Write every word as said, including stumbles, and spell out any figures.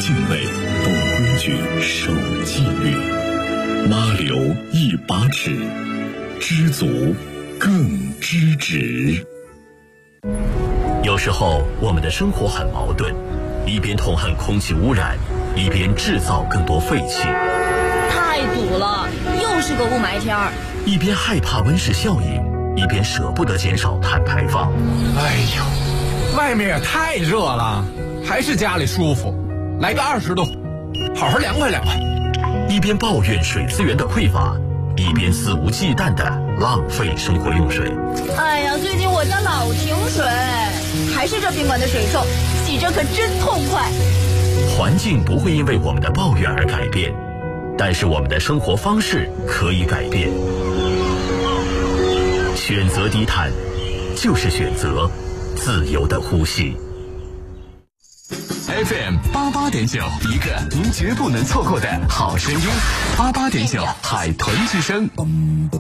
敬畏，懂规矩，守纪律。妈流一把尺，知足更知止。 有时候我们的生活很矛盾，一边痛恨空气污染，一边制造更多废气。 太堵了，又是个雾霾天儿。 一边害怕温室效应，一边舍不得减少碳排放。 哎呦，外面也太热了，还是家里舒服。来个二十度，好好凉快凉快。 一边抱怨水资源的匮乏，一边肆无忌惮地浪费生活用水。 哎呀，最近我家老停水，还是这宾馆的水臭，洗着可真痛快。 环境不会因为我们的抱怨而改变，但是我们的生活方式可以改变。选择低碳，就是选择自由的呼吸。 F M 八八点九，一个您绝不能错过的好声音。八八点九，海豚之声。